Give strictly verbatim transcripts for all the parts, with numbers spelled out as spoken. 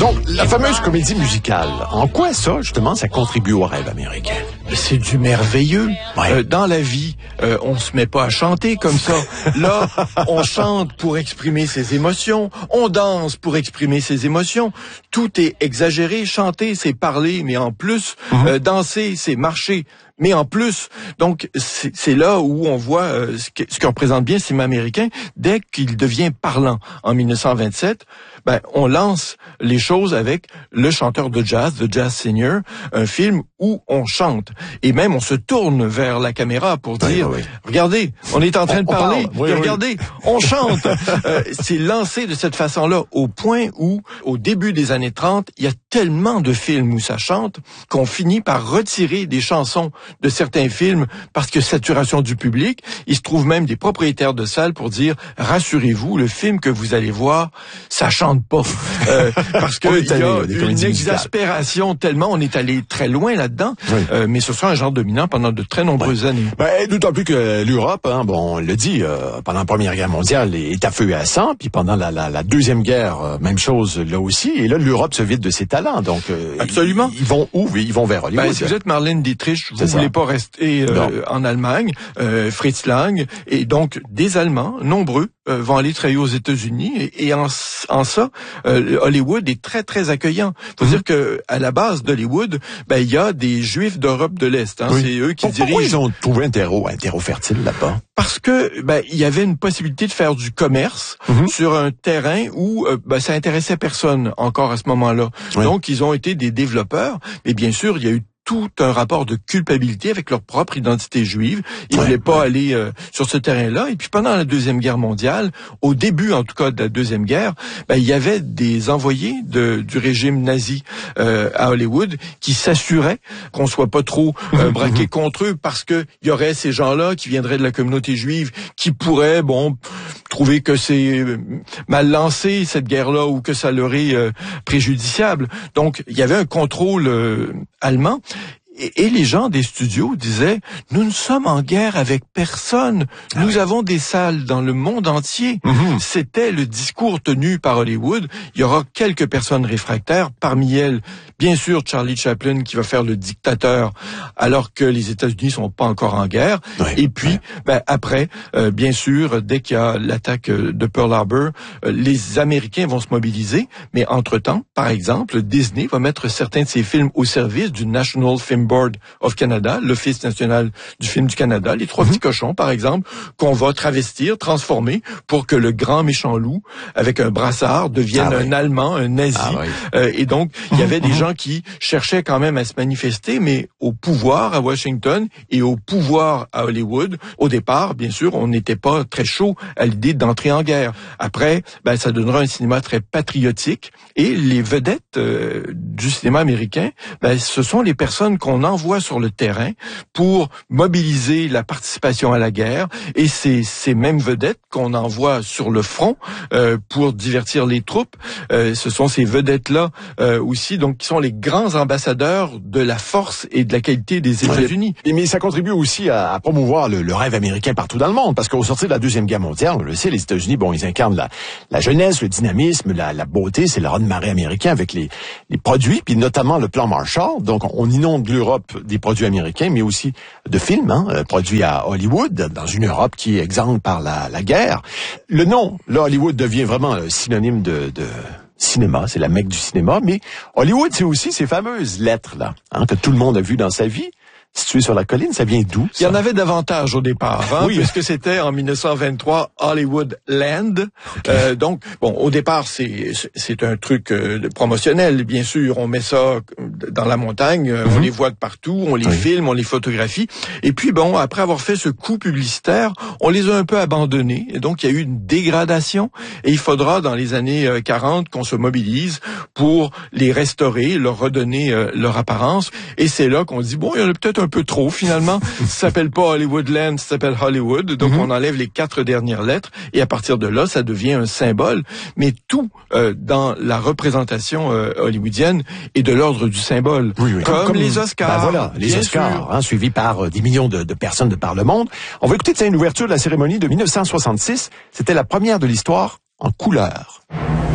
Donc, la fameuse comédie musicale, en quoi ça, justement, ça contribue au rêve américain? C'est du merveilleux. Ouais. Euh, dans la vie, euh, on se met pas à chanter comme ça. Là, on chante pour exprimer ses émotions, on danse pour exprimer ses émotions. Tout est exagéré. Chanter, c'est parler, mais en plus, mm-hmm. euh, danser, c'est marcher. Mais en plus, donc c'est, c'est là où on voit euh, ce, que, ce que représente bien le cinéma américain. Dès qu'il devient parlant en dix-neuf cent vingt-sept, ben on lance les choses avec Le chanteur de jazz, The Jazz Singer, un film où on chante et même on se tourne vers la caméra pour dire oui, oui. regardez, on est en train on, de parler, oui, et regardez, oui. on chante. euh, c'est lancé de cette façon-là au point où, au début des années trente, il y a tellement de films où ça chante qu'on finit par retirer des chansons de certains films parce que saturation du public. Il se trouve même des propriétaires de salles pour dire rassurez-vous, le film que vous allez voir, ça chante pas euh, parce que il y a une exaspération tellement on est allé très loin là-dedans. Oui. Euh, mais ce sera un genre dominant pendant de très nombreuses oui. années. Ben, d'autant plus que l'Europe, hein, bon, on le dit, euh, pendant la Première Guerre mondiale est à feu et à sang, puis pendant la, la, la Deuxième Guerre, euh, même chose là aussi. Et là, l'Europe se vide de ses talents. Donc euh, absolument. Ils, ils vont où? Ils vont vers Hollywood. Ben, si vous êtes Marlène Dietrich, vous voulez pas rester euh, en Allemagne, euh, Fritz Lang, et donc des Allemands, nombreux, euh, vont aller travailler aux États-Unis, et, et en, en ça, euh, Hollywood est très très accueillant. Faut mm-hmm. dire que à la base d'Hollywood, ben il y a des Juifs d'Europe de l'Est. Hein, oui. C'est eux qui Pourquoi dirigent. Pourquoi ils ont trouvé un terreau, un terreau fertile là-bas? Parce que ben il y avait une possibilité de faire du commerce mm-hmm. sur un terrain où euh, ben, ça intéressait personne encore à ce moment-là. Oui. Donc ils ont été des développeurs, mais bien sûr il y a eu tout un rapport de culpabilité avec leur propre identité juive. Ils ouais, voulaient pas ouais. aller euh, sur ce terrain-là. Et puis pendant la Deuxième Guerre mondiale, au début en tout cas de la Deuxième Guerre, ben, il y avait des envoyés de, du régime nazi euh, à Hollywood qui s'assuraient qu'on soit pas trop euh, braqué contre eux parce que il y aurait ces gens-là qui viendraient de la communauté juive qui pourraient, bon, trouver que c'est mal lancé cette guerre-là ou que ça leur est euh, préjudiciable. Donc il y avait un contrôle euh, allemand. Et, et les gens des studios disaient, nous ne sommes en guerre avec personne. Ah nous oui. avons des salles dans le monde entier. Mm-hmm. C'était le discours tenu par Hollywood. Il y aura quelques personnes réfractaires, parmi elles, bien sûr, Charlie Chaplin qui va faire le dictateur alors que les États-Unis sont pas encore en guerre. Oui. Et puis, oui. ben, après, euh, bien sûr, dès qu'il y a l'attaque de Pearl Harbor, euh, les Américains vont se mobiliser. Mais entre-temps, par exemple, Disney va mettre certains de ses films au service du National Film Board of Canada, l'Office national du film du Canada, les Trois mm-hmm. petits cochons, par exemple, qu'on va travestir, transformer pour que le grand méchant loup, avec un brassard, devienne ah, un oui. Allemand, un nazi. Ah, oui. euh, et donc, il y avait mm-hmm. des gens qui cherchaient quand même à se manifester, mais au pouvoir à Washington et au pouvoir à Hollywood, au départ, bien sûr, on n'était pas très chaud à l'idée d'entrer en guerre. Après, ben, ça donnera un cinéma très patriotique et les vedettes euh, du cinéma américain, ben, ce sont les personnes qu'on envoie sur le terrain pour mobiliser la participation à la guerre et c'est ces mêmes vedettes qu'on envoie sur le front euh, pour divertir les troupes. Euh, ce sont ces vedettes-là euh, aussi, donc qui sont les grands ambassadeurs de la force et de la qualité des États-Unis. Ouais. Mais ça contribue aussi à, à promouvoir le, le rêve américain partout dans le monde, parce qu'au sortir de la Deuxième Guerre mondiale, on le sait, les États-Unis, bon, ils incarnent la, la jeunesse, le dynamisme, la, la beauté, c'est le raz-de-marée américain avec les, les produits, puis notamment le plan Marshall. Donc, on inonde l'Europe des produits américains, mais aussi de films, hein, produits à Hollywood, dans une Europe qui est exempte par la, la guerre. Le nom, là, Hollywood devient vraiment synonyme de... de cinéma, c'est la Mecque du cinéma, mais Hollywood, c'est aussi ces fameuses lettres-là, hein, que tout le monde a vues dans sa vie. Situé sur la colline, ça vient d'où? Ça? Il y en avait davantage au départ, hein, oui. puisque c'était en dix-neuf cent vingt-trois Hollywood Land. Okay. Euh, donc, bon, au départ, c'est c'est un truc euh, promotionnel, bien sûr. On met ça dans la montagne, mm-hmm. on les voit de partout, on les oui. filme, on les photographie. Et puis, bon, après avoir fait ce coup publicitaire, on les a un peu abandonnés. Et donc, il y a eu une dégradation. Et il faudra, dans les années quarante, qu'on se mobilise pour les restaurer, leur redonner euh, leur apparence. Et c'est là qu'on dit, bon, il y en a peut-être un peu trop finalement. Ça s'appelle pas Hollywoodland, ça s'appelle Hollywood. Donc mm-hmm. on enlève les quatre dernières lettres et à partir de là, ça devient un symbole. Mais tout euh, dans la représentation euh, hollywoodienne est de l'ordre du symbole. Oui, oui. Comme, comme les Oscars. Ben voilà, les Oscars, hein, suivis par euh, des millions de, de personnes de par le monde. On va écouter une ouverture de la cérémonie de dix-neuf cent soixante-six. C'était la première de l'histoire en couleur.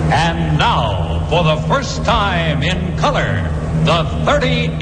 And now, for the first time in color, the thirty